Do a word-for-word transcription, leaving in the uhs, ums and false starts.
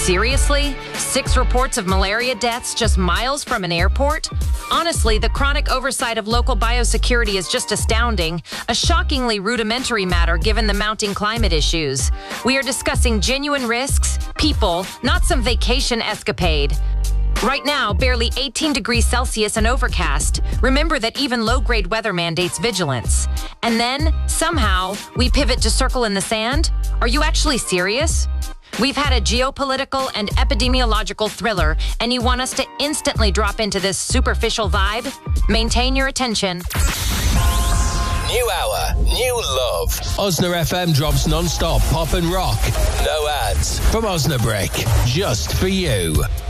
Seriously? Six reports of malaria deaths just miles from an airport? Honestly, the chronic oversight of local biosecurity is just astounding, a shockingly rudimentary matter given the mounting climate issues. We are discussing genuine risks, people, not some vacation escapade. Right now, barely eighteen degrees Celsius and overcast. Remember that even low-grade weather mandates vigilance. And then, somehow, we pivot to circle in the sand? Are you actually serious? We've had a geopolitical and epidemiological thriller, and you want us to instantly drop into this superficial vibe? Maintain your attention. New hour, new love. Osna F M drops non-stop pop and rock. No ads from Osnabrick, just for you.